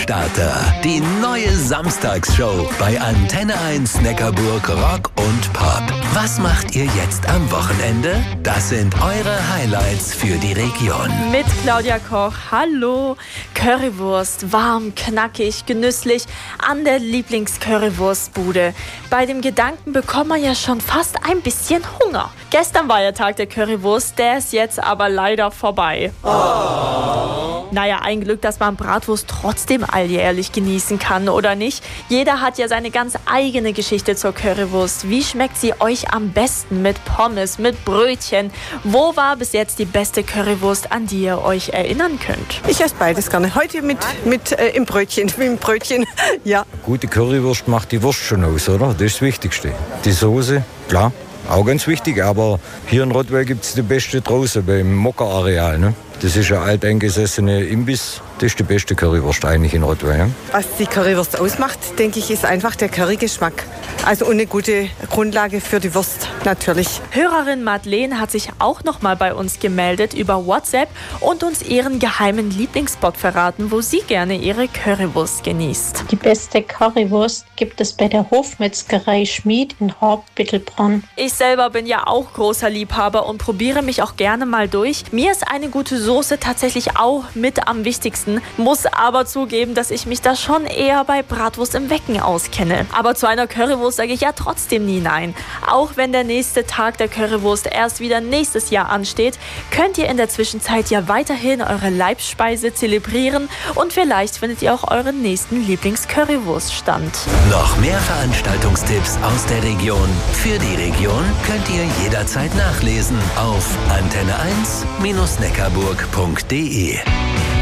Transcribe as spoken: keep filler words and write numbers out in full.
Wochenendstarter. Die neue Samstagsshow bei Antenne eins Neckarburg Rock und Pop. Was macht ihr jetzt am Wochenende? Das sind eure Highlights für die Region. Mit Claudia Koch. Hallo. Currywurst, warm, knackig, genüsslich an der Lieblings-Currywurstbude. Bei dem Gedanken bekommt man ja schon fast ein bisschen Hunger. Gestern war ja Tag der Currywurst, der ist jetzt aber leider vorbei. Oh. Naja, ein Glück, dass man Bratwurst trotzdem alljährlich genießen kann, oder nicht? Jeder hat ja seine ganz eigene Geschichte zur Currywurst. Wie schmeckt sie euch am besten? Mit Pommes, mit Brötchen? Wo war bis jetzt die beste Currywurst, an die ihr euch erinnern könnt? Ich esse beides gerne. Heute mit, mit äh, im Brötchen, mit dem Brötchen, ja. Gute Currywurst macht die Wurst schon aus, oder? Das ist das Wichtigste. Die Soße, klar, auch ganz wichtig, aber hier in Rottweil gibt es die beste draußen beim Mokka-Areal, ne? Das ist ein alteingesessene Imbiss. Das ist die beste Currywurst eigentlich in Rottweil. Ja? Was die Currywurst ausmacht, denke ich, ist einfach der Currygeschmack. Also eine gute Grundlage für die Wurst, natürlich. Hörerin Madeleine hat sich auch noch mal bei uns gemeldet über WhatsApp und uns ihren geheimen Lieblingsspot verraten, wo sie gerne ihre Currywurst genießt. Die beste Currywurst gibt es bei der Hofmetzgerei Schmied in Hauptbittelbronn. Ich selber bin ja auch großer Liebhaber und probiere mich auch gerne mal durch. Mir ist eine gute Soße tatsächlich auch mit am wichtigsten. Muss aber zugeben, dass ich mich da schon eher bei Bratwurst im Wecken auskenne. Aber zu einer Currywurst sage ich ja trotzdem nie nein. Auch wenn der nächste Tag der Currywurst erst wieder nächstes Jahr ansteht, könnt ihr in der Zwischenzeit ja weiterhin eure Leibspeise zelebrieren und vielleicht findet ihr auch euren nächsten Lieblings-Currywurststand. Noch mehr Veranstaltungstipps aus der Region. Für die Region könnt ihr jederzeit nachlesen auf antenne eins Bindestrich neckarburg punkt de.